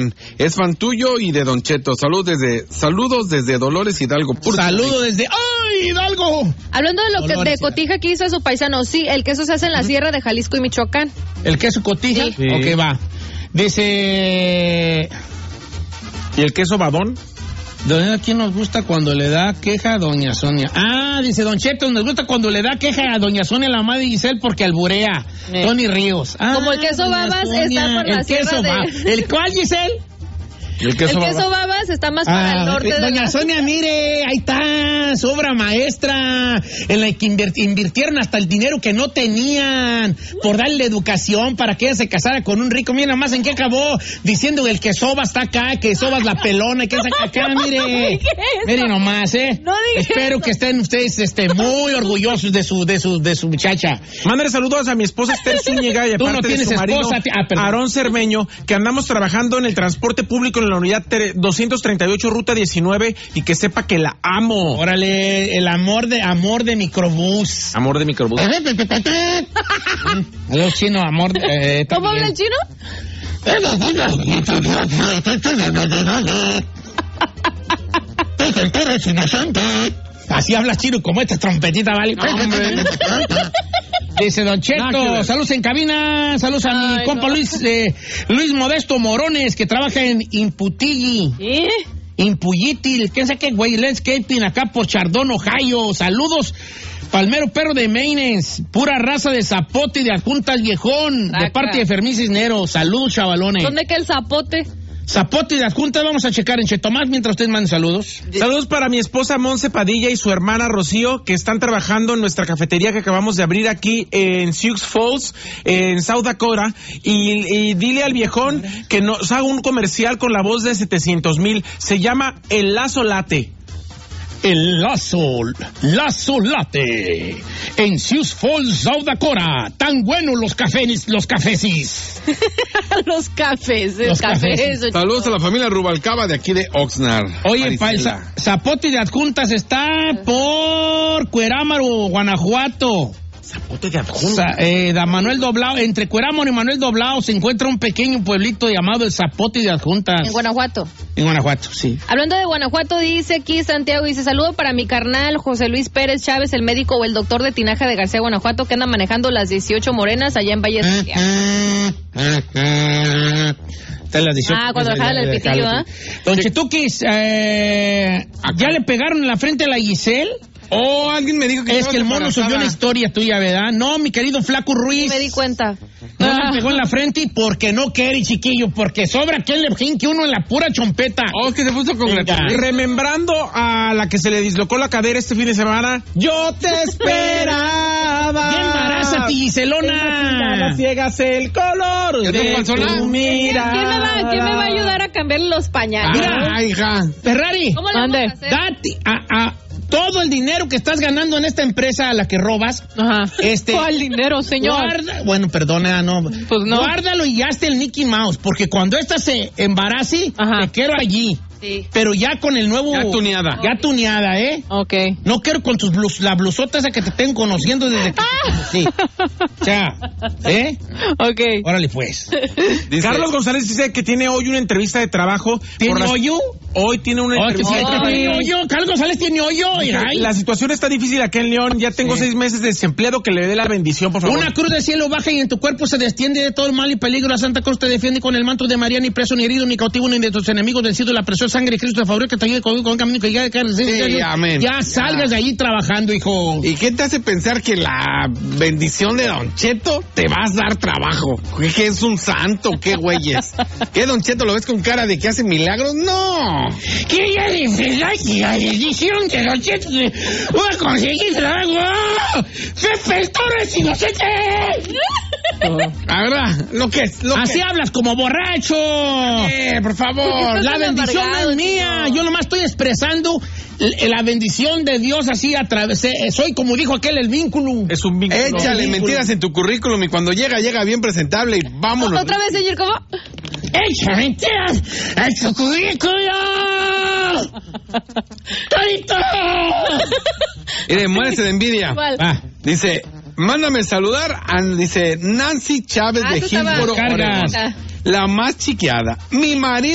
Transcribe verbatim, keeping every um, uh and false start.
fan. Es fan tuyo y de Don Cheto. Saludos desde, saludos desde Dolores Hidalgo. Saludos desde ¡ay, Hidalgo! Hablando de lo que Dolores, de cotija que hizo su paisano, sí, el queso se hace en la sierra de Jalisco y Michoacán. ¿El queso cotija? Sí. Sí. Ok, va. Dice... ¿Y el queso badón? ¿A quién nos gusta cuando le da queja a doña Sonia? Ah, dice Don Cheto, nos gusta cuando le da queja a doña Sonia, la mamá de Giselle, porque alburea. Eh. Tony Ríos. Ah, Como el queso doña babas Sonia. está por la el sierra queso de- ba- ¿El cuál, Giselle? ¿Y el El queso, queso baba? babas está más para el Ah, norte de doña la... Sonia, mire, ahí está, su obra maestra, en la que invir- invirtieron hasta el dinero que no tenían por darle educación para que ella se casara con un rico. Mira nomás en qué acabó, diciendo que el que soba está acá, que sobas la pelona, que está acá, mire. No dije eso. Mire nomás, ¿eh? No dije Espero eso. que estén ustedes este, muy orgullosos de su, de su, de su muchacha. Mándale saludos a mi esposa Esther Zúñiga y Tú no aparte de tienes su marido esposa, ti- ah, perdón. Aarón Cermeño, que andamos trabajando en el transporte público en la unidad tre- doscientos treinta y ocho, ruta diecinueve, y que sepa que la amo. Órale, el amor de, amor de microbús. Amor de microbús. Aló, chino, amor de... Eh, ¿Cómo habla también. el chino? Así habla chino, como esta trompetita, ¿vale? Dice Don Cheto, No, saludos en cabina, saludos a mi Ay, compa no. Luis, eh, Luis Modesto Morones, que trabaja en Imputilli, ¿Eh? Impuyiti, ¿qué sé qué, güey? Landscaping, acá por Chardón, Ohio. Saludos, Palmero Perro de Mainens, pura raza de zapote y de adjuntas viejón, de Saca. parte de Fermín Cisneros. Saludos, chavalones. ¿Dónde queda el zapote? Zapote y de adjuntas, vamos a checar en Chetomás mientras ustedes manden saludos. Saludos para mi esposa Monse Padilla y su hermana Rocío, que están trabajando en nuestra cafetería que acabamos de abrir aquí en Sioux Falls, en South Dakota. Y, y dile al viejón que nos haga un comercial con la voz de setecientos mil. Se llama El Lazo Late. El Lazo, Lazo Late, en Sioux Falls, South Dakota. Tan buenos los cafés, los cafesis. Los cafés, el Los café. cafés. eso, Saludos a la familia Rubalcaba de aquí de Oxnard. Oye, pa, el za- Zapote de Adjuntas está por Cuerámaro, Guanajuato. Zapote de Sa- eh, da Manuel Doblao, entre Cuerámaro y Manuel Doblao se encuentra un pequeño pueblito llamado el Zapote de Adjuntas. En Guanajuato. En Guanajuato, sí. Hablando de Guanajuato, dice aquí Santiago, dice, saludo para mi carnal José Luis Pérez Chávez, el médico o el doctor de Tinaja de García, Guanajuato, que anda manejando las dieciocho morenas allá en Valle de Santiago. Está en las dieciocho. Ah, cuando dejaron el pitillo, ¿ah? Don Chituquis, eh, ¿ya le pegaron en la frente a la Giselle? Oh, alguien me dijo que Es estaba que el mono subió embarazada. una historia tuya, ¿verdad? No, mi querido Flaco Ruiz. Me di cuenta. No Ah. le pegó en la frente y porque no quiere, chiquillo, porque sobra quien le jinque uno en la pura chompeta. Oh, es que se puso con Venga. remembrando a la que se le dislocó la cadera este fin de semana. Yo te esperaba. ¡Bien embarázate, Giselona! Ciegas el color ¿Ya te de pasó nada? tu mirada. ¿Quién me, va, ¿Quién me va a ayudar a cambiar los pañales? Mira. Ah, hija. Ferrari, ¿Cómo le vamos Mande. a hacer? date a, a todo el dinero que estás ganando en esta empresa a la que robas. Ajá. Este, ¿Cuál dinero, señor? Guarda, bueno, perdona, no. Pues no. Guárdalo y hazte el Mickey Mouse, porque cuando esta se embarace, Ajá. te quiero allí. Sí. Pero ya con el nuevo... Ya tuneada. Ya tuneada, ¿eh? Ok. No quiero con tus blus, la blusota esa que te tengo conociendo desde que te conocí. O sea, ¿eh? Ok. Órale, pues. Dice- Carlos González dice que tiene hoy una entrevista de trabajo. ¿Tiene por las- hoyo? Hoy tiene una Oh, que entrevista sí, de trabajo. tiene hoyo. Carlos González tiene hoyo. Dice, Ay. la situación está difícil acá en León. Ya tengo Sí. seis meses de desempleado. Que le dé la bendición, por favor. Una cruz del cielo baja y en tu cuerpo se destiende de todo el mal y peligro. La Santa Cruz te defiende con el manto de María, ni preso, ni herido, ni cautivo, ni de tus enemigos vencido. La preciosa sangre de Cristo te favorece, que te ayude con, con un camino que ya, que, Sí, amén. ya salgas de allí trabajando, hijo. ¿Y qué te hace pensar que la bendición de Don Cheto te vas a dar trabajo? ¿Que, que es un santo? ¿Qué güeyes? ¿Qué Don Cheto lo ves con cara de que hace milagros? ¡No! Que ya de verdad que la bendición de los chetos voy a conseguir trabajo. Pepe Torres inocente. La verdad, lo que es. Lo Así que... hablas como borracho. Eh, por favor. La bendición no amargado, es mía. chico. Yo nomás estoy expresando l- la bendición de Dios así a través. eh, Soy como dijo aquel, el vínculo. Es un vínculo. Échale Vínculo. mentiras en tu currículum y cuando llega, llega bien presentable y vámonos. ¿Otra vez, señor? ¿Cómo? ¡Echa mentiras! ¡A su currículo! ¡Todito! Mire, muérese de envidia. ¿Cuál? Ah, Dice, mándame saludar a, dice, Nancy Chávez Ah, de eso estaba- Hillsboro, Cargas. Oregón. La más chiqueada. Mi marido